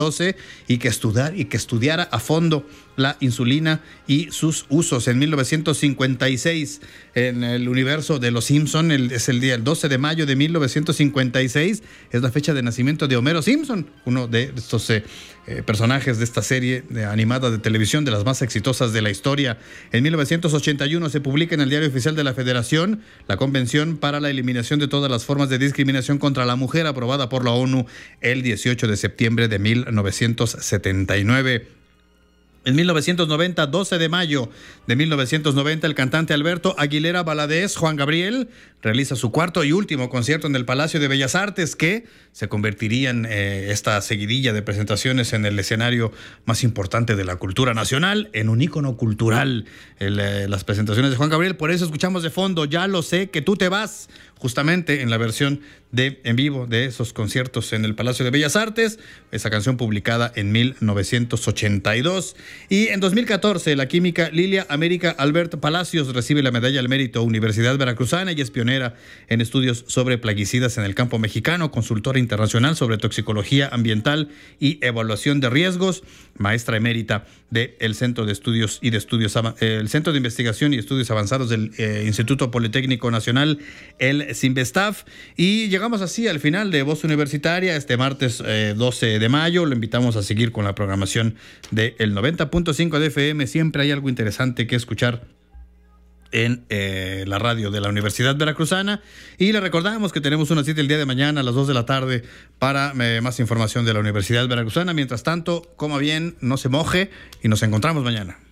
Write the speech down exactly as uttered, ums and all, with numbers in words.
y que estudiar y que estudiara a fondo la insulina y sus usos. En mil novecientos cincuenta y seis, en el universo de Los Simpson, el, es el día el doce de mayo de mil novecientos cincuenta y seis, es la fecha de nacimiento de Homero Simpson, uno de estos eh, eh, personajes de esta serie de, animada de televisión, de las más exitosas de la historia. En mil novecientos ochenta y uno se publica en el Diario Oficial de la Federación la Convención para la Eliminación de todas las formas de discriminación contra la mujer, aprobada por la ONU el dieciocho de septiembre de mil novecientos setenta y nueve. En mil novecientos noventa, doce de mayo de mil novecientos noventa, el cantante Alberto Aguilera Valadez, Juan Gabriel, realiza su cuarto y último concierto en el Palacio de Bellas Artes, que se convertiría en eh, esta seguidilla de presentaciones en el escenario más importante de la cultura nacional, en un ícono cultural, el, eh, las presentaciones de Juan Gabriel. Por eso escuchamos de fondo Ya lo sé que tú te vas, justamente en la versión de en vivo de esos conciertos en el Palacio de Bellas Artes, esa canción publicada en mil novecientos ochenta y dos. Y en dos mil catorce, la química Lilia América Albert Palacios recibe la medalla al mérito Universidad Veracruzana y es pionera en estudios sobre plaguicidas en el campo mexicano, consultora internacional sobre toxicología ambiental y evaluación de riesgos, maestra emérita del Centro de Estudios y de Estudios el Centro de Investigación y Estudios Avanzados del eh, Instituto Politécnico Nacional, el CINVESTAF. Y llegamos así al final de Voz Universitaria este martes eh, doce de mayo. Lo invitamos a seguir con la programación del noventa punto cinco de F M. Siempre hay algo interesante que escuchar en eh, la radio de la Universidad Veracruzana. Y le recordamos que tenemos una cita el día de mañana a las dos de la tarde para eh, más información de la Universidad Veracruzana. Mientras tanto, coma bien, no se moje y nos encontramos mañana.